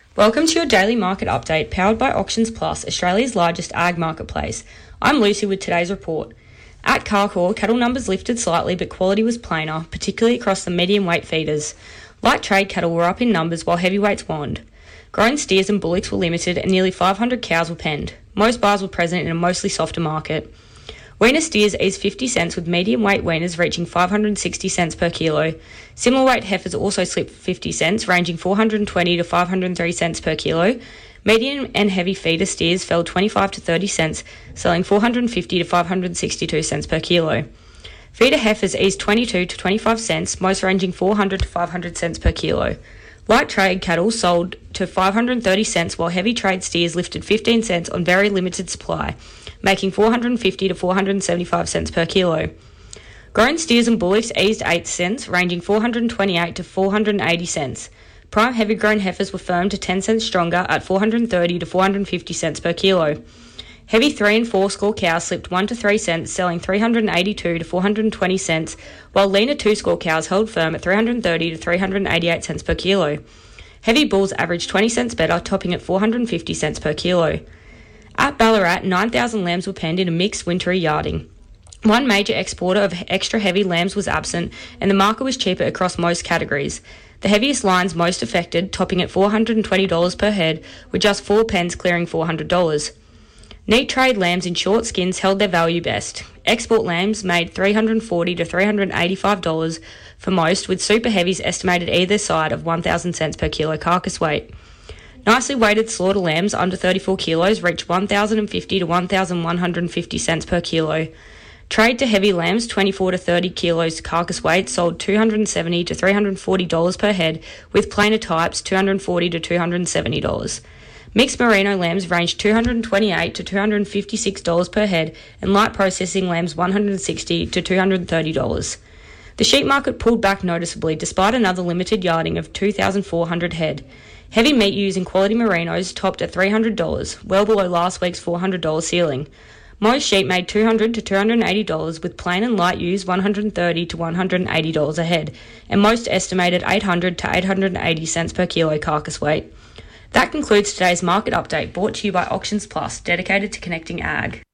Welcome to your daily market update powered by Auctions Plus, Australia's largest ag marketplace. I'm Lucy with today's report. At Carcoar, cattle numbers lifted slightly but quality was plainer, particularly across the medium weight feeders. Light trade cattle were up in numbers while heavyweights waned. Grown steers and bullocks were limited and nearly 500 cows were penned. Most buyers were present in a mostly softer market. Weaner steers eased 50 cents with medium weight weaners reaching 560 cents per kilo. Similar weight heifers also slipped 50 cents, ranging 420 to 503 cents per kilo. Medium and heavy feeder steers fell 25 to 30 cents, selling 450 to 562 cents per kilo. Feeder heifers eased 22 to 25 cents, most ranging 400 to 500 cents per kilo. Light trade cattle sold to 530 cents while heavy trade steers lifted 15 cents on very limited supply, making 450 to 475 cents per kilo. Grown steers and bullocks eased 8 cents, ranging 428 to 480 cents. Prime heavy grown heifers were firm to 10 cents stronger at 430 to 450 cents per kilo. Heavy 3 and 4 score cows slipped 1 to 3 cents, selling 382 to 420 cents, while leaner 2 score cows held firm at 330 to 388 cents per kilo. Heavy bulls averaged 20 cents better, topping at 450 cents per kilo. At Ballarat, 9,000 lambs were penned in a mixed wintry yarding. One major exporter of extra heavy lambs was absent, and the market was cheaper across most categories. The heaviest lines most affected, topping at $420 per head, were just 4 pens clearing $400. Neat trade lambs in short skins held their value best. Export lambs made $340 to $385 for most, with super heavies estimated either side of 1,000 cents per kilo carcass weight. Nicely weighted slaughter lambs under 34 kilos reached 1,050 to 1,150 cents per kilo. Trade to heavy lambs 24 to 30 kilos carcass weight sold $270 to $340 per head, with plainer types $240 to $270. Mixed merino lambs ranged $228 to $256 per head, and light processing lambs $160 to $230. The sheep market pulled back noticeably despite another limited yarding of 2,400 head. Heavy meat ewes and quality merinos topped at $300, well below last week's $400 ceiling. Most sheep made $200 to $280, with plain and light ewes $130 to $180 a head, and most estimated 800 to 880 cents per kilo carcass weight. That concludes today's market update, brought to you by Auctions Plus, dedicated to connecting ag.